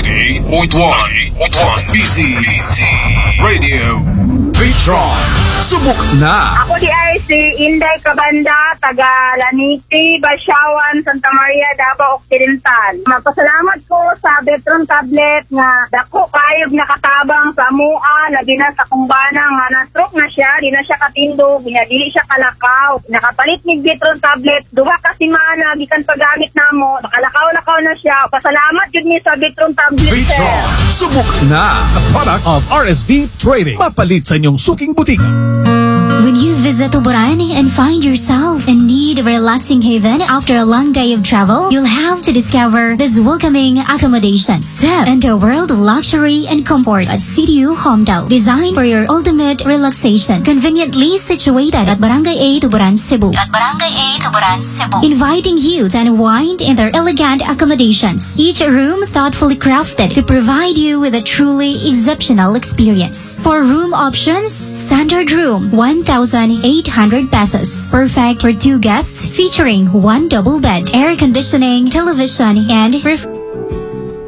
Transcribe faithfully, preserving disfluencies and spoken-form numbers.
ninety-eight point one B T Radio Vitron. Subok na. Ako di ay si Inday Cabanda, taga Laniti, Basyawan, Santa Maria, Davao Occidental. Magpasalamat ko sa Vitron tablet nga dako kayog nakatabang sa mua, labi na sa kumbana nga na-stroke na siya, di na siya katindog, dili siya kalakaw. Nakapalit ni Vitron tablet, duha ka semana gikan paggamit namo, nakalakaw-lakaw na siya. Pasalamat jud ni sa Vitron tablet. Vitron. Subok na. A product of R S V Trading. Mapalit sa inyong suking butika. When you visit Tuburan and find yourself in need of a relaxing haven after a long day of travel, you'll have to discover this welcoming accommodation. Step into a world of luxury and comfort at C D U Homedale, designed for your ultimate relaxation. Conveniently situated at Barangay A, Tuburan, Cebu. At Barangay A, Tuburan, Cebu. Inviting you to unwind in their elegant accommodations. Each room thoughtfully crafted to provide you with a truly exceptional experience. For room options, standard room, one thousand eight hundred pesos. Perfect for two guests, featuring one double bed, air conditioning, television, and ref-